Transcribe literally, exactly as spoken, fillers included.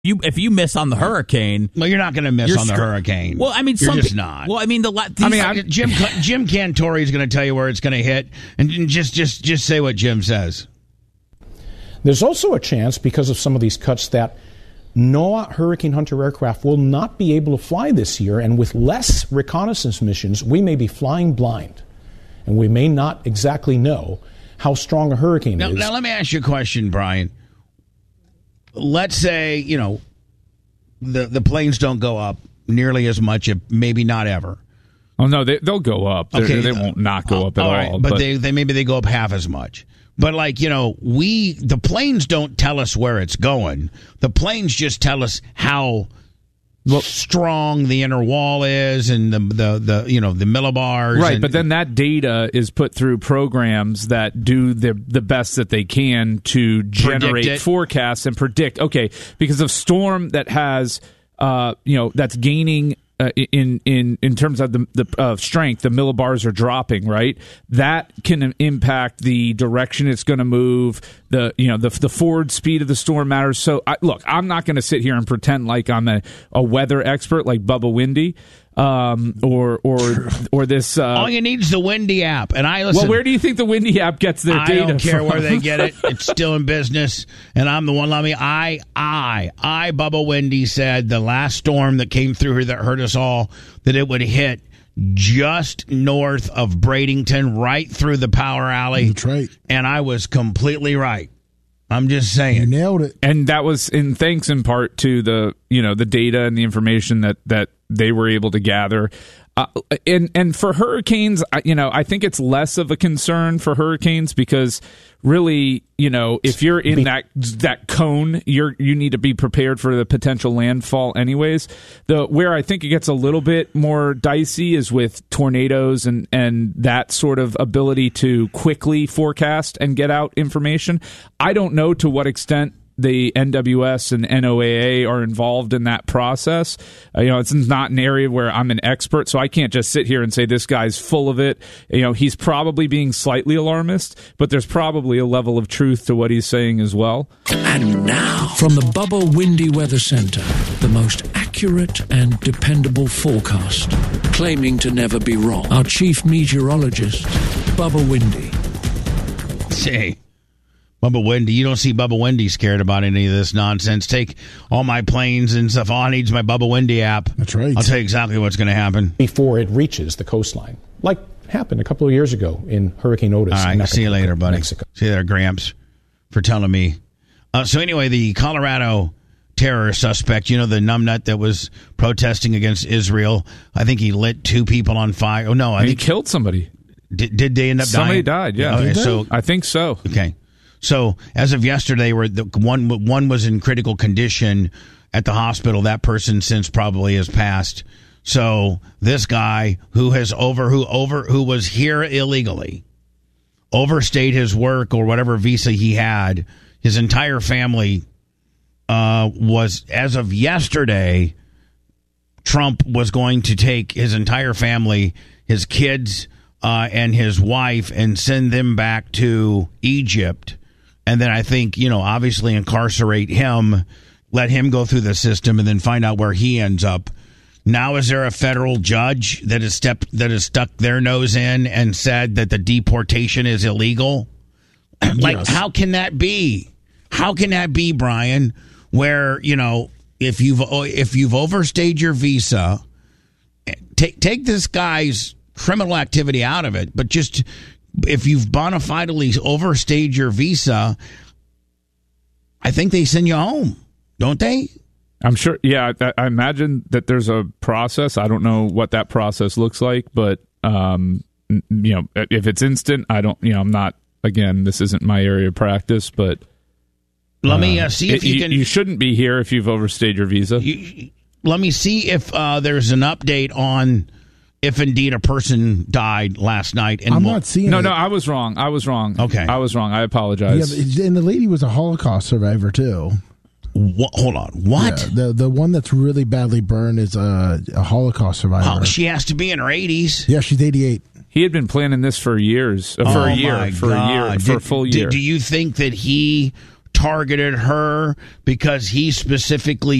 You, if you miss on the hurricane, well, you're not going to miss on the str- hurricane. Well, I mean, you're some just pe- not. Well, I mean, the I mean, I, Jim Jim Cantore is going to tell you where it's going to hit, and just just just say what Jim says. There's also a chance, because of some of these cuts, that NOAA Hurricane Hunter aircraft will not be able to fly this year, and with less reconnaissance missions, we may be flying blind, and we may not exactly know how strong a hurricane now, is. Now, let me ask you a question, Brian. Let's say, you know, the, the planes don't go up nearly as much, maybe not ever. Oh, no, they, they'll go up. They're, Okay. They won't not go Uh, up at all all. right, but, but they, they maybe they go up half as much. But, like, you know, we the planes don't tell us where it's going. The planes just tell us how well, strong the inner wall is and the the, the you know the millibars. Right, and, but then that data is put through programs that do the the best that they can to generate forecasts and predict. Okay, because of storm that has uh you know that's gaining. Uh, in in in terms of the the uh, strength, the millibars are dropping. Right, that can impact the direction it's going to move. The you know the the forward speed of the storm matters. So I, look, I'm not going to sit here and pretend like I'm a, a weather expert like Bubba Windy, um, or or or this. Uh, All you need is the Windy app, and I listen. Well, where do you think the Windy app gets their I data? I don't care from? where they get it. It's still in business, and I'm the one. Let me. I I I Bubba Windy said the last storm that came through here that hurt us all, that it would hit just north of Bradenton, right through the power alley. That's right. And I was completely right. I'm just saying. You nailed it. And that was in thanks in part to the, you know, the data and the information that, that they were able to gather. Uh, and and for hurricanes, you know, I think it's less of a concern for hurricanes because really, you know, if you're in that that cone, you're you need to be prepared for the potential landfall anyways. The where I think it gets a little bit more dicey is with tornadoes and and that sort of ability to quickly forecast and get out information. I don't know to what extent the N W S and N O A A are involved in that process. Uh, you know, it's not an area where I'm an expert, so I can't just sit here and say this guy's full of it. You know, he's probably being slightly alarmist, but there's probably a level of truth to what he's saying as well. And now, from the Bubba Windy Weather Center, the most accurate and dependable forecast, claiming to never be wrong. Our chief meteorologist, Bubba Windy. Say. Bubba Windy, you don't see Bubba Windy scared about any of this nonsense. Take all my planes and stuff. All I need is my Bubba Windy app. That's right. I'll tell you exactly what's going to happen. Before it reaches the coastline, like happened a couple of years ago in Hurricane Otis. All right, in see you later, buddy. Mexico. See you there, Gramps, for telling me. Uh, so anyway, the Colorado terror suspect, you know, the numbnut that was protesting against Israel, I think he lit two people on fire. Oh, no. I he think killed somebody. Did, did they end up Somebody dying? died, yeah. Okay, so I think so. Okay. So as of yesterday, where the one one was in critical condition at the hospital, that person since probably has passed. So this guy who has over who over who was here illegally, overstayed his work or whatever visa he had, his entire family uh, was, as of yesterday, Trump was going to take his entire family, his kids uh, and his wife, and send them back to Egypt. And then I think, you know, obviously incarcerate him, let him go through the system, and then find out where he ends up. Now, is there a federal judge that has stepped that has stuck their nose in and said that the deportation is illegal? Like, yes. How can that be? How can that be, Brian? Where, you know, if you've if you've overstayed your visa, take take this guy's criminal activity out of it, but just if you've bona fidely overstayed your visa, I think they send you home, don't they? I'm sure. Yeah, I, I imagine that there's a process. I don't know what that process looks like, but um, you know, if it's instant, I don't. You know, I'm not. Again, this isn't my area of practice, but let uh, me uh, see if it, you, you can. You shouldn't be here if you've overstayed your visa. You, let me see if uh, there's an update on if indeed a person died last night. And I'm mo- not seeing No, it. no, I was wrong. I was wrong. Okay. I was wrong. I apologize. Yeah, and the lady was a Holocaust survivor, too. What, hold on. What? Yeah, the the one that's really badly burned is a, a Holocaust survivor. Oh, she has to be in her eighties. Yeah, she's eighty-eight. He had been planning this for years, uh, for oh a year, my for God. a year, did, for a full year. Did, do you think that he targeted her because he specifically